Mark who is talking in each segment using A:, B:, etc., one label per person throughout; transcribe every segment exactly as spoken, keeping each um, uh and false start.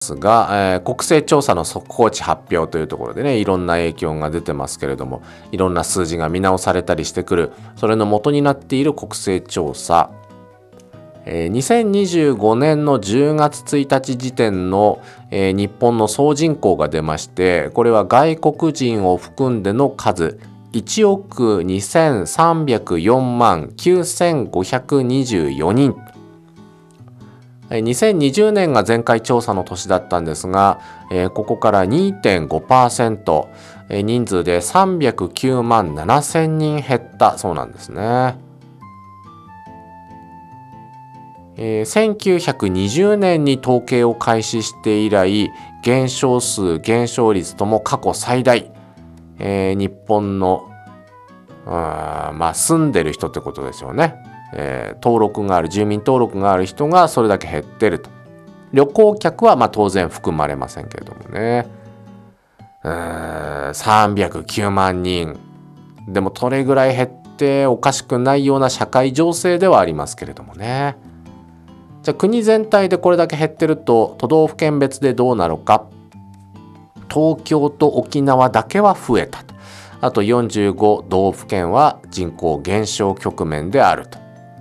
A: すが、えー、国勢調査の速報値発表というところでね、いろんな影響が出てますけれども、いろんな数字が見直されたりしてくる、それの元になっている国勢調査、えー、にせんにじゅうごねんのじゅうがつついたち時点の、えー、日本の総人口が出まして、これは外国人を含んでの数いちおくにせんさんびゃくよんまんきゅうせんごひゃくにじゅうよにん。にせんにじゅうねんが前回調査の年だったんですが、えー、ここから にてんごパーセント、えー、人数でさんびゃくきゅうまんななせんにん減ったそうなんですね。えー、せんきゅうひゃくにじゅうねんに統計を開始して以来、減少数減少率とも過去最大、えー、日本のあまあ住んでる人ってことですよね。えー、登録がある住民登録がある人がそれだけ減ってると。旅行客はまあ当然含まれませんけれどもね。うーんさんびゃくきゅうまんにんでもそれぐらい減っておかしくないような社会情勢ではありますけれどもね。じゃあ国全体でこれだけ減ってると都道府県別でどうなるか。東京と沖縄だけは増えたと。あとよんじゅうご道府県は人口減少局面であると。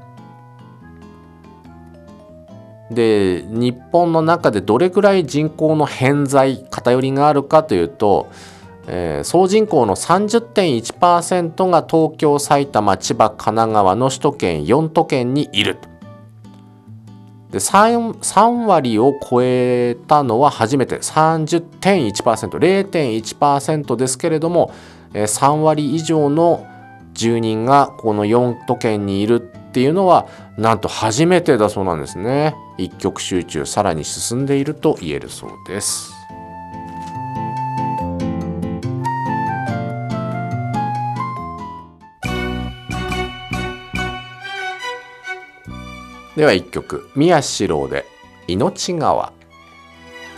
A: で、日本の中でどれくらい人口の偏在偏りがあるかというと、えー、総人口の さんじゅってんいちパーセント が東京、埼玉、千葉、神奈川の首都圏よん都県にいると。で 3, さん割を超えたのは初めて さんじゅってんいちパーセント、れいてんいちパーセント ですけれども、さん割以上の住人がこのよん都県にいるっていうのはなんと初めてだそうなんですね。一極集中さらに進んでいると言えるそうです。では一曲、宮四郎で命川。